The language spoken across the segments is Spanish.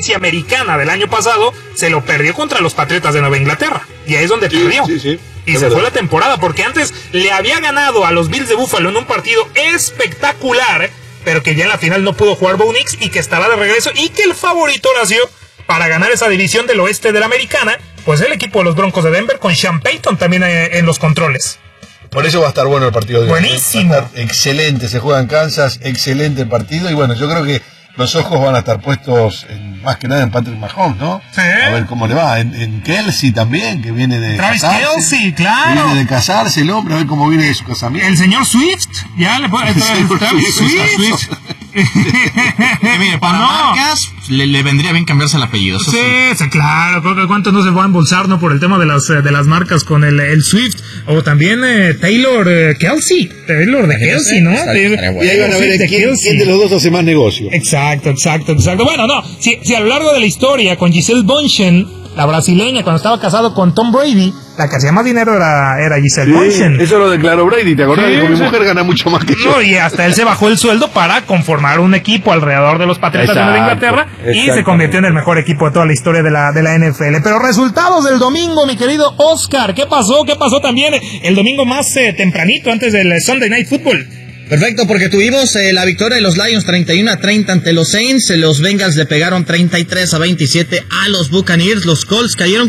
conferencia americana del año pasado, se lo perdió contra los Patriotas de Nueva Inglaterra. Y ahí es donde perdió. Y se fue la temporada, porque antes le había ganado a los Bills de Buffalo en un partido espectacular, pero que ya en la final no pudo jugar Bo Nix y que estará de regreso, y que el favorito, Horacio, para ganar esa división del oeste de la americana, pues el equipo de los Broncos de Denver, con Sean Payton también en los controles. Por eso va a estar bueno el partido de hoy. Buenísimo. Va a estar excelente, se juega en Kansas, excelente partido, y bueno, yo creo que los ojos van a estar puestos más que nada en Patrick Mahomes, ¿no? Sí. A ver cómo le va. En Kelsey también, que viene de Travis casarse. Kelce, claro. Que viene de casarse el hombre, a ver cómo viene de su casamiento. El señor Swift, ya le puede Swift. Mire, para marcas le vendría bien cambiarse el apellido. Sí, claro. ¿Cuántos no se va a embolsar, no, por el tema de las marcas con el Swift? O también Taylor Kelce, ¿no? Y ahí van a ver quién de los dos hace más negocio. Exacto. Bueno, no, si a lo largo de la historia con Gisele Bündchen, la brasileña, cuando estaba casado con Tom Brady, la que hacía más dinero era Gisele Bündchen. Eso lo declaró Brady, ¿te acordás? Dijo, mi mujer gana mucho más que yo. No, y hasta él se bajó el sueldo para conformar un equipo alrededor de los Patriotas de Nueva Inglaterra, y se convirtió en el mejor equipo de toda la historia de la NFL. Pero resultados del domingo, mi querido Oscar, ¿qué pasó también el domingo más tempranito, antes del Sunday Night Football? Perfecto, porque tuvimos la victoria de los Lions 31-30 ante los Saints. Los Bengals le pegaron 33-27 a los Buccaneers. Los Colts cayeron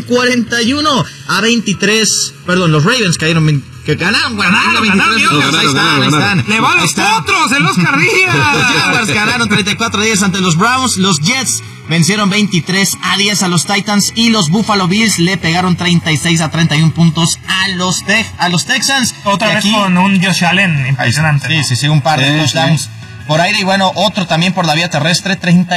41-23. Perdón, los Ravens cayeron... Que ganaron. Ahí están. ¡Le va a los potros, el Oscar Díaz! Los Jaguars ganaron 34-10 ante los Browns. Los Jets vencieron 23-10 a los Titans, y los Buffalo Bills le pegaron 36-31 puntos a los Texans. Otra vez con un Josh Allen impresionante. Sí, un par de touchdowns por aire, y bueno, otro también por la vía terrestre,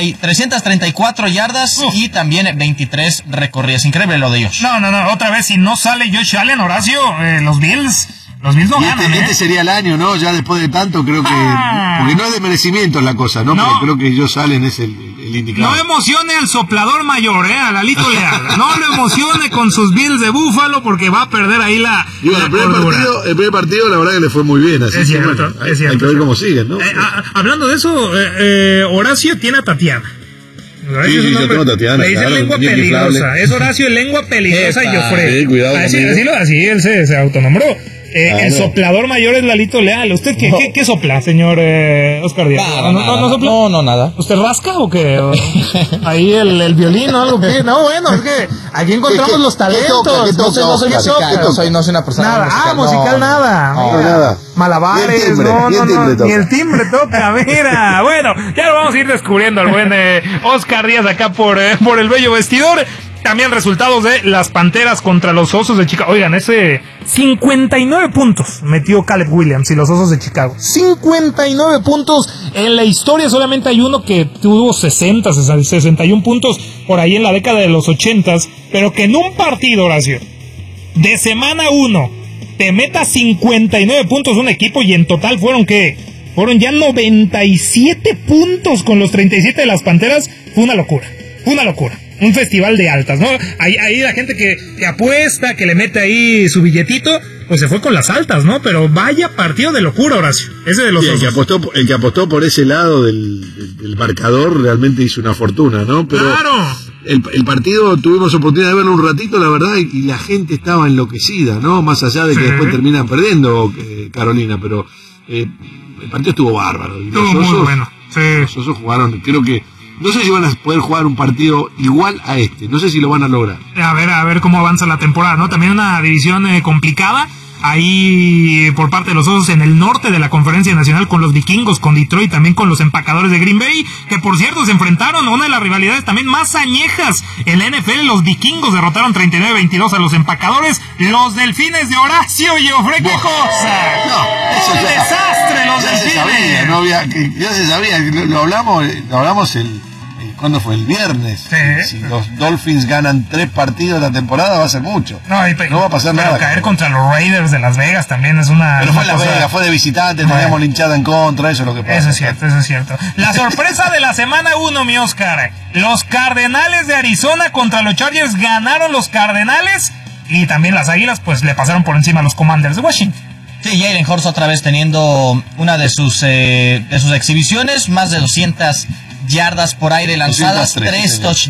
334 yardas y también 23 recorridas. Increíble lo de Josh. No, otra vez, si no sale Josh Allen, Horacio, los Bills no ganan. Este sería el año, ¿no? Ya después de tanto, creo que... Porque no es de merecimiento la cosa, ¿no? Pero creo que Josh Allen es el indicado. No emocione al soplador mayor, a Lalito Leal. No lo emocione con sus Bills de Búfalo, porque va a perder ahí la el primer partido, la verdad que le fue muy bien. Así es cierto. Hay que ver cómo siguen, ¿no? Hablando de eso, Horacio tiene a Tatiana. Sí, yo tengo a Tatiana. Le dice lengua peligrosa. Es Horacio lengua peligrosa y Joffre. Sí, cuidado. Así él se autonombró. El soplador mayor es Lalito Leal. ¿Usted qué sopla, señor Oscar Díaz? ¿No sopla? No, nada. ¿Usted rasca o qué? Ahí el violín o algo que... No, bueno, es que aquí encontramos los talentos. No soy musical, no soy una persona nada. Musical nada. Nada. Malabares, ni el timbre toca, mira. Bueno, ya lo vamos a ir descubriendo al buen Oscar Díaz acá por el bello vestidor. También resultados de las Panteras contra los Osos de Chicago. Oigan, ese 59 puntos metió Caleb Williams y los Osos de Chicago. 59 puntos. En la historia solamente hay uno que tuvo 61 puntos por ahí en la década de los 80s. Pero que en un partido, Horacio, de semana 1, te meta 59 puntos un equipo, y en total fueron ya 97 puntos con los 37 de las Panteras. Fue una locura. Un festival de altas, ¿no? Ahí la gente que apuesta, que le mete ahí su billetito, pues se fue con las altas, ¿no? Pero vaya partido de locura, Horacio. Ese de los Osos. El que apostó por ese lado del marcador realmente hizo una fortuna, ¿no? Pero ¡claro! El partido tuvimos oportunidad de verlo un ratito, la verdad, y la gente estaba enloquecida, ¿no? Más allá de que después terminan perdiendo, Carolina, pero el partido estuvo bárbaro. Y estuvo muy bueno. Sí. Los Osos jugaron, creo que... No sé si van a poder jugar un partido igual a este. No sé si lo van a lograr. A ver cómo avanza la temporada, ¿no? También una división complicada. Ahí por parte de los Osos en el norte de la Conferencia Nacional, con los Vikingos, con Detroit, también con los Empacadores de Green Bay, que por cierto se enfrentaron a una de las rivalidades también más añejas en la NFL. Los Vikingos derrotaron 39-22 a los Empacadores. Los Delfines de Horacio y Ofre, ¡qué cosa! ¡Un desastre los Delfines! Ya se sabía, lo hablamos ¿cuándo fue? El viernes. Sí. Si los Dolphins ganan 3 partidos de la temporada, va a ser mucho. No va a pasar nada. Pero caer contra los Raiders de Las Vegas también es una... Pero fue Las Vegas, fue de visitante, teníamos linchada en contra, eso es lo que pasa. Eso es cierto. La sorpresa de la semana 1, mi Oscar. Los Cardenales de Arizona contra los Chargers. Ganaron los Cardenales, y también las Águilas pues le pasaron por encima a los Commanders de Washington. Sí, Jalen Hurts otra vez teniendo una de sus exhibiciones, más de 200 yardas por aire lanzadas, 3 touchdowns.